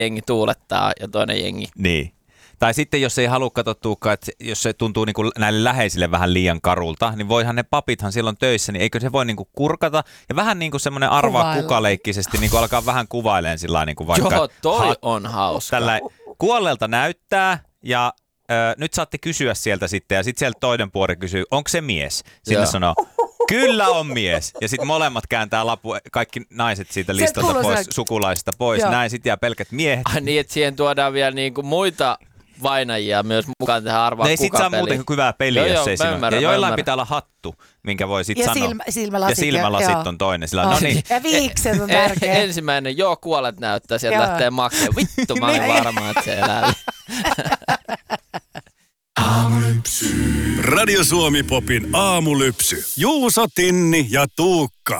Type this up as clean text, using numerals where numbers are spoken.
jengi tuulettaa ja toinen jengi. Niin. Tai sitten jos ei halua katsottuukaan, että jos se tuntuu niin kuin näille läheisille vähän liian karulta, niin voihan ne papithan silloin töissä, niin eikö se voi niin kuin kurkata ja vähän niin kuin semmoinen arvaa kukaleikkisesti niin kuin alkaa vähän kuvailemaan sillä niin kuin vaikka... Joo, toi on hauska. Tällä kuolleelta näyttää ja nyt saatte kysyä sieltä sitten ja sitten sieltä toinen puoli kysyy, onko se mies? Sitten sanoo, kyllä on mies. Ja sitten molemmat kääntää kaikki naiset siitä listalta pois, sukulaisista pois. Näin sitten jää pelkät miehet. Niin, että siihen tuodaan vielä niinku muita vainajia myös mukaan tähän arvaa kuka-peliin. Ne ei sit saa muuten hyvää peliä, jos ei siinä ole. Ja joillain pitää olla hattu, minkä voi sitten sanoa. Silmälasit. Ja silmälasit on toinen. Sillä, no niin. Ja viikset on tärkeä. Ensimmäinen, kuolet näyttää, sieltä lähtee makeen. Vittu, mä olin varma, että se elää. Radio Suomi Popin aamulypsy. Juuso, Tinni ja Tuukka.